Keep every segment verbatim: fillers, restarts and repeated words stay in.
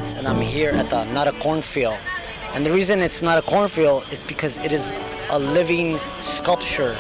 Pants, and I'm here at the Not a Cornfield. And the reason it's not a cornfield is because it is a living sculpture.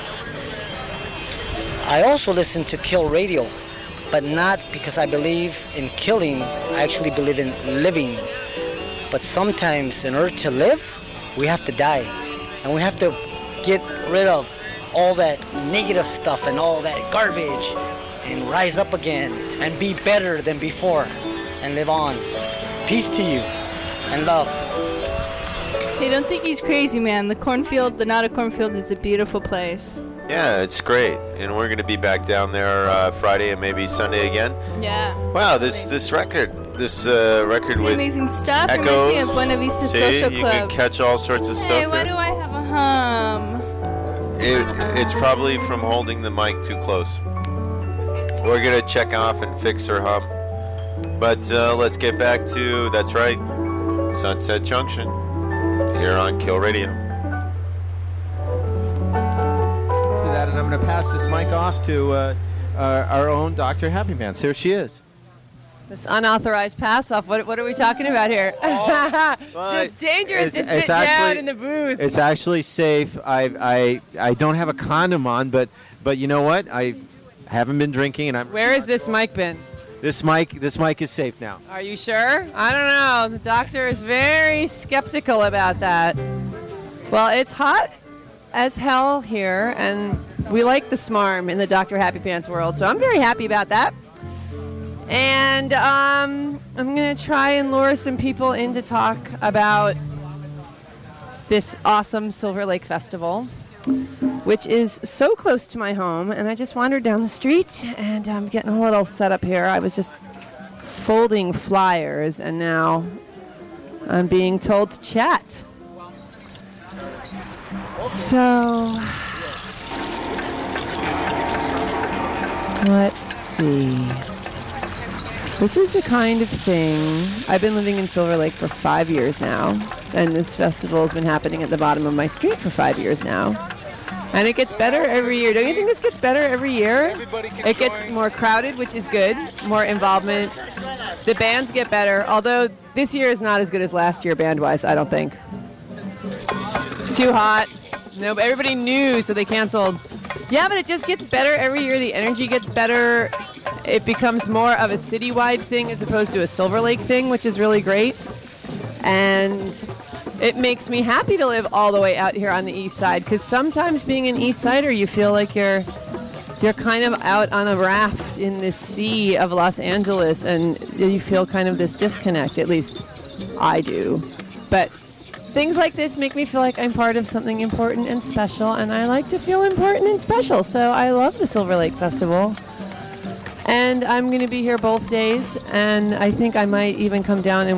I also listen to Kill Radio, but not because I believe in killing. I actually believe in living. But sometimes in order to live, we have to die. And we have to get rid of all that negative stuff and all that garbage and rise up again and be better than before and live on. Peace to you and love. Hey, don't think he's crazy, man. The cornfield, the Not a Cornfield, is a beautiful place. Yeah, it's great. And we're going to be back down there uh, Friday and maybe Sunday again. Yeah. Wow, this this record, this uh, record with amazing stuff. Echoes. Reminds me of Buena Vista See, Social you Club. can catch all sorts of Hey, stuff why here. do I have a hum? It, it's probably from holding the mic too close. We're going to check off and fix her hum. But uh, let's get back to, that's right, Sunset Junction here on Kill Radio. To that, and I'm going to pass this mic off to uh, our, our own Doctor Happy Pants. Here she is. This unauthorized pass-off. What, what are we talking about here? Oh, so it's dangerous it's, to it's sit down actually, in the booth. It's actually safe. I I I don't have a condom on, but but you know what? I haven't been drinking, and I'm. Where has this mic been? This mic this mic is safe now. Are you sure? I don't know. The doctor is very skeptical about that. Well, it's hot as hell here, and we like the smarm in the Doctor Happy Pants world, so I'm very happy about that. And um, I'm going to try and lure some people in to talk about this awesome Silver Lake Festival, which is so close to my home. And I just wandered down the street, and I'm getting a little set up here. I was just folding flyers, and now I'm being told to chat. So, let's see. This is the kind of thing. I've been living in Silver Lake for five years now, and this festival has been happening at the bottom of my street for five years now. And it gets better every year. Don't you think this gets better every year? It gets more crowded, which is good. More involvement. The bands get better, although this year is not as good as last year band-wise, I don't think. It's too hot. No, but everybody knew, so they canceled. Yeah, but it just gets better every year. The energy gets better. It becomes more of a citywide thing as opposed to a Silver Lake thing, which is really great. And it makes me happy to live all the way out here on the east side, because sometimes being an east sider, you feel like you're you're kind of out on a raft in this sea of Los Angeles, and you feel kind of this disconnect. At least I do. But things like this make me feel like I'm part of something important and special, and I like to feel important and special. So I love the Silver Lake Festival. And I'm going to be here both days, and I think I might even come down and